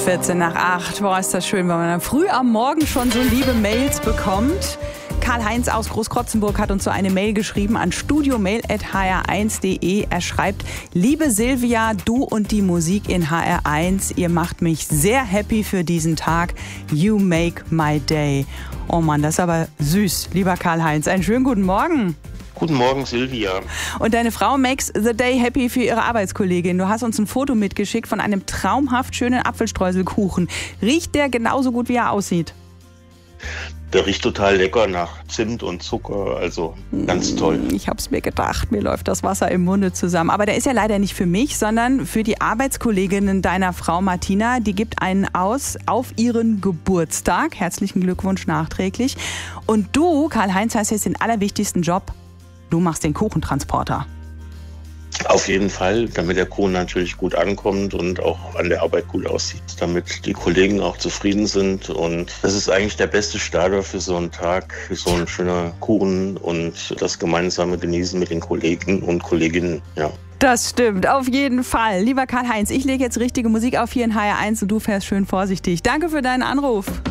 14 nach 8. Boah, ist das schön, wenn man dann früh am Morgen schon so liebe Mails bekommt. Karl-Heinz aus Großkrotzenburg hat uns so eine Mail geschrieben an studiomail@hr1.de. Er schreibt: Liebe Silvia, du und die Musik in HR1, ihr macht mich sehr happy für diesen Tag. You make my day. Oh Mann, das ist aber süß, lieber Karl-Heinz. Einen schönen guten Morgen. Guten Morgen, Silvia. Und deine Frau makes the day happy für ihre Arbeitskollegin. Du hast uns ein Foto mitgeschickt von einem traumhaft schönen Apfelstreuselkuchen. Riecht der genauso gut, wie er aussieht? Der riecht total lecker nach Zimt und Zucker, also ganz toll. Ich hab's mir gedacht, mir läuft das Wasser im Munde zusammen. Aber der ist ja leider nicht für mich, sondern für die Arbeitskolleginnen deiner Frau Martina. Die gibt einen aus auf ihren Geburtstag. Herzlichen Glückwunsch nachträglich. Und du, Karl-Heinz, hast jetzt den allerwichtigsten Job. Du machst den Kuchentransporter. Auf jeden Fall, damit der Kuchen natürlich gut ankommt und auch an der Arbeit gut aussieht, damit die Kollegen auch zufrieden sind. Und das ist eigentlich der beste Starter für so einen Tag, für so ein schöner Kuchen und das gemeinsame Genießen mit den Kollegen und Kolleginnen. Ja. Das stimmt, auf jeden Fall. Lieber Karl-Heinz, ich lege jetzt richtige Musik auf hier in HR1 und du fährst schön vorsichtig. Danke für deinen Anruf.